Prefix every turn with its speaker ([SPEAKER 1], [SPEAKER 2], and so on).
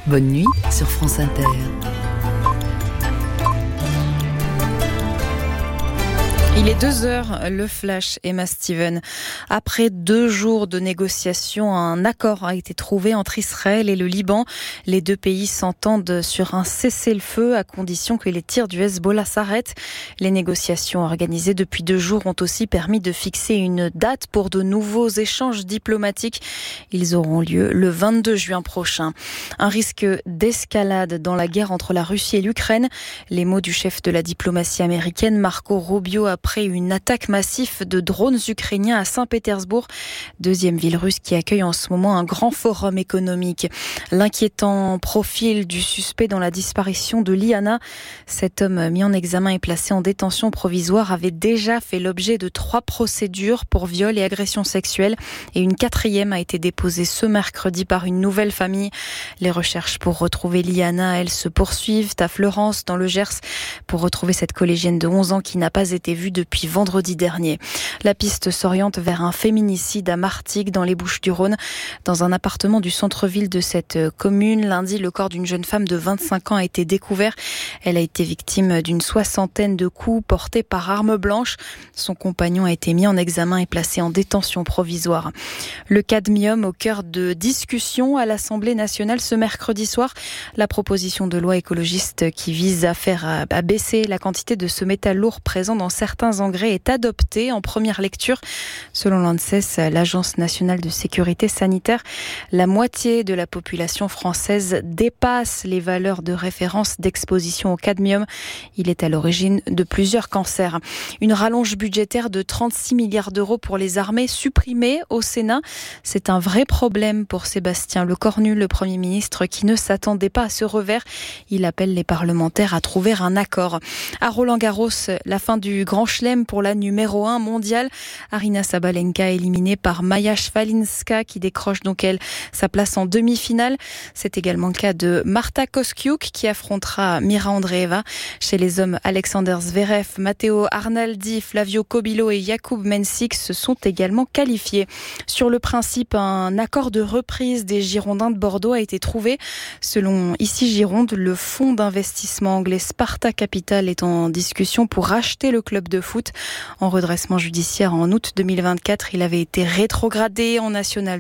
[SPEAKER 1] Bonne nuit sur France Inter.
[SPEAKER 2] Il est 2h, le flash, Emma Steven. Après 2 jours de négociations, un accord a été trouvé entre Israël et le Liban. Les deux pays s'entendent sur un cessez-le-feu à condition que les tirs du Hezbollah s'arrêtent. Les négociations organisées depuis 2 jours ont aussi permis de fixer une date pour de nouveaux échanges diplomatiques. Ils auront lieu le 22 juin prochain. Un risque d'escalade dans la guerre entre la Russie et l'Ukraine. Les mots du chef de la diplomatie américaine, Marco Rubio, après une attaque massive de drones ukrainiens à Saint-Pétersbourg, deuxième ville russe qui accueille en ce moment un grand forum économique. L'inquiétant profil du suspect dans la disparition de Liana, cet homme mis en examen et placé en détention provisoire, avait déjà fait l'objet de 3 procédures pour viol et agression sexuelle et une 4e a été déposée ce mercredi par une nouvelle famille. Les recherches pour retrouver Liana, elles se poursuivent à Fleurance dans le Gers pour retrouver cette collégienne de 11 ans qui n'a pas été vue depuis vendredi dernier. La piste s'oriente vers un féminicide à Martigues dans les Bouches-du-Rhône. Dans un appartement du centre-ville de cette commune, lundi, le corps d'une jeune femme de 25 ans a été découvert. Elle a été victime d'une 60aine de coups portés par arme blanche. Son compagnon a été mis en examen et placé en détention provisoire. Le cadmium au cœur de discussions à l'Assemblée nationale ce mercredi soir. La proposition de loi écologiste qui vise à baisser la quantité de ce métal lourd présent dans certains engrais est adoptée en première lecture. Selon l'ANSES, l'Agence nationale de sécurité sanitaire, la moitié de la population française dépasse les valeurs de référence d'exposition au cadmium. Il est à l'origine de plusieurs cancers. Une rallonge budgétaire de 36 milliards d'euros pour les armées supprimée au Sénat. C'est un vrai problème pour Sébastien Lecornu, le Premier ministre, qui ne s'attendait pas à ce revers. Il appelle les parlementaires à trouver un accord. À Roland-Garros, la fin du Grand Chelem pour la numéro 1 mondiale. Aryna Sabalenka éliminée par Maja Svalinska qui décroche donc elle sa place en demi-finale. C'est également le cas de Marta Kostyuk qui affrontera Mira Andreeva. Chez les hommes, Alexander Zverev, Matteo Arnaldi, Flavio Cobillo et Jakub Mensik se sont également qualifiés. Sur le principe, un accord de reprise des Girondins de Bordeaux a été trouvé. Selon Ici Gironde, le fonds d'investissement anglais Sparta Capital est en discussion pour racheter le club de foot. En redressement judiciaire en août 2024, il avait été rétrogradé en National